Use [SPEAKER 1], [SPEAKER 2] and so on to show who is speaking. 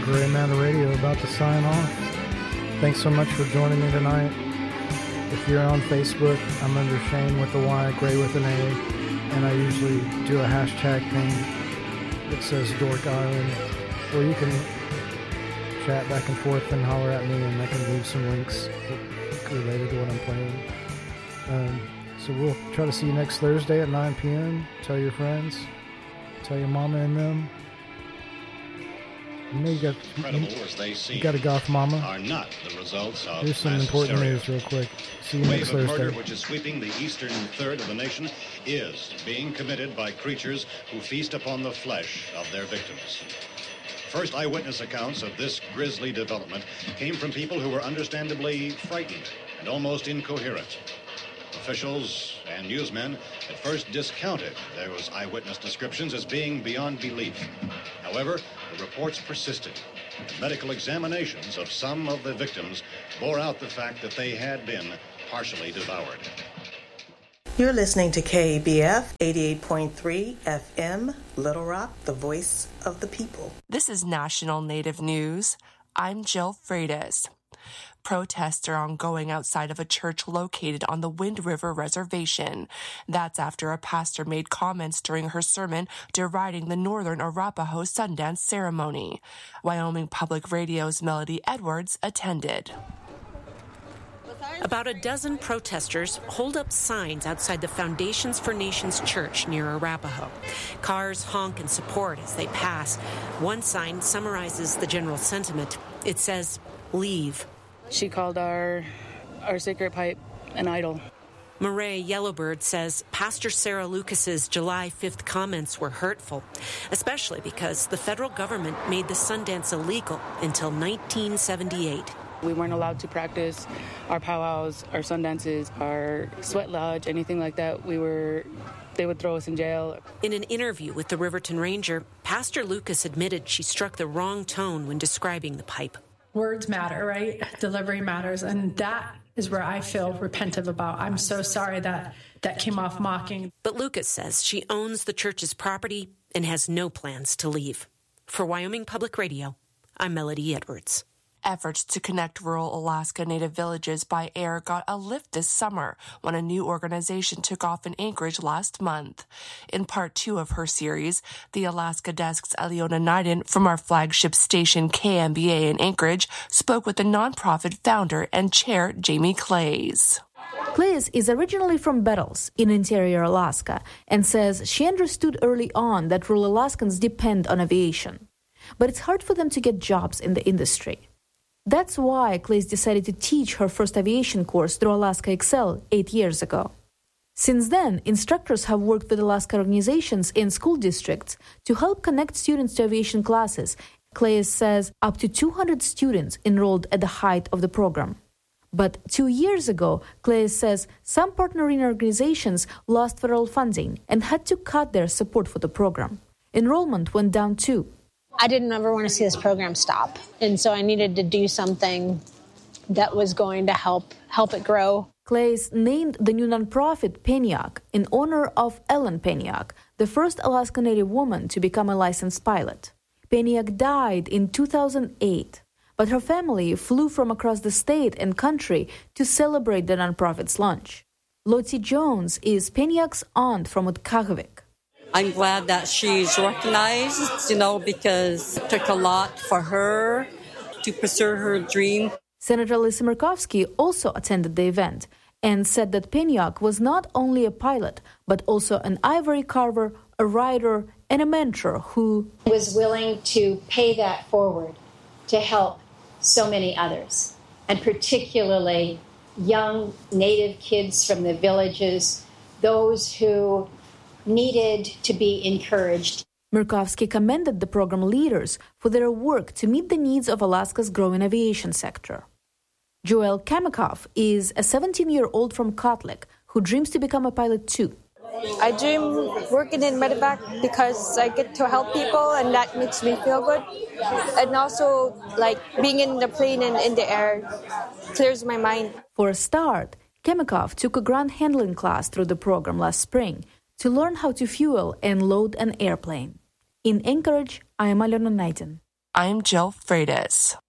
[SPEAKER 1] Gray Matter Radio about to sign off. Thanks so much for joining me tonight. If you're on Facebook, I'm under Shane with a Y, Gray with an A, and I usually do a hashtag thing that says Dork Island, where you can chat back and forth and holler at me, and I can leave some links related to what I'm playing. So we'll try to see you next Thursday at 9 p.m. Tell your friends, tell your mama and them. You know you got to golf, mama.
[SPEAKER 2] Are not the results of
[SPEAKER 1] Here's some important news real quick. See you next Thursday.
[SPEAKER 2] Murder, which is sweeping the eastern third of the nation, is being committed by creatures who feast upon the flesh of their victims. First eyewitness accounts of this grisly development came from people who were understandably frightened and almost incoherent. Officials and newsmen at first discounted those eyewitness descriptions as being beyond belief. However, the reports persisted. Medical examinations of some of the victims bore out the fact that they had been partially devoured.
[SPEAKER 3] You're listening to KBF 88.3 FM, Little Rock, the voice of the people.
[SPEAKER 4] This is National Native News. I'm Jill Freitas. Protests are ongoing outside of a church located on the Wind River Reservation. That's after a pastor made comments during her sermon deriding the Northern Arapaho Sundance ceremony. Wyoming Public Radio's Melody Edwards attended.
[SPEAKER 5] About a dozen protesters hold up signs outside the Foundations for Nations Church near Arapaho. Cars honk in support as they pass. One sign summarizes the general sentiment. It says, "Leave."
[SPEAKER 6] She called our sacred pipe an idol.
[SPEAKER 5] Murray Yellowbird says Pastor Sarah Lucas's July 5th comments were hurtful, especially because the federal government made the Sundance illegal until 1978.
[SPEAKER 6] We weren't allowed to practice our powwows, our Sundances, our sweat lodge, anything like that. They would throw us in jail.
[SPEAKER 5] In an interview with the Riverton Ranger, Pastor Lucas admitted she struck the wrong tone when describing the pipe.
[SPEAKER 7] Words matter, right? Delivery matters. And that is where I feel repentive about. I'm so sorry that came off mocking.
[SPEAKER 5] But Lucas says she owns the church's property and has no plans to leave. For Wyoming Public Radio, I'm Melody Edwards.
[SPEAKER 4] Efforts to connect rural Alaska Native villages by air got a lift this summer when a new organization took off in Anchorage last month. In part 2 of her series, the Alaska Desk's Aliona Naiden from our flagship station KMBA in Anchorage spoke with the nonprofit founder and chair Jamie Clays.
[SPEAKER 8] Clays is originally from Bettles in interior Alaska and says she understood early on that rural Alaskans depend on aviation. But it's hard for them to get jobs in the industry. That's why Clays decided to teach her first aviation course through Alaska Excel 8 years ago. Since then, instructors have worked with Alaska organizations in school districts to help connect students to aviation classes. Clays says up to 200 students enrolled at the height of the program. But 2 years ago, Clays says some partnering organizations lost federal funding and had to cut their support for the program. Enrollment went down too.
[SPEAKER 9] I didn't ever want to see this program stop. And so I needed to do something that was going to help it grow.
[SPEAKER 8] Clays named the new nonprofit Peniak in honor of Ellen Peniak, the first Alaska Native woman to become a licensed pilot. Peniak died in 2008, but her family flew from across the state and country to celebrate the nonprofit's launch. Lottie Jones is Peniak's aunt from Utkagavik.
[SPEAKER 10] I'm glad that she's recognized, because it took a lot for her to pursue her dream.
[SPEAKER 8] Senator Lisa Murkowski also attended the event and said that Peniak was not only a pilot, but also an ivory carver, a writer, and a mentor who
[SPEAKER 11] was willing to pay that forward to help so many others, and particularly young Native kids from the villages, those who needed to be encouraged.
[SPEAKER 8] Murkowski commended the program leaders for their work to meet the needs of Alaska's growing aviation sector. Joel Kamikoff is a 17-year-old from Kotlik who dreams to become a pilot too.
[SPEAKER 12] I dream working in medevac because I get to help people and that makes me feel good. And also, being in the plane and in the air clears my mind.
[SPEAKER 8] For a start, Kamikoff took a ground handling class through the program last spring to learn how to fuel and load an airplane. In Anchorage, I am Aliona Naiden.
[SPEAKER 4] I'm Jill Freitas.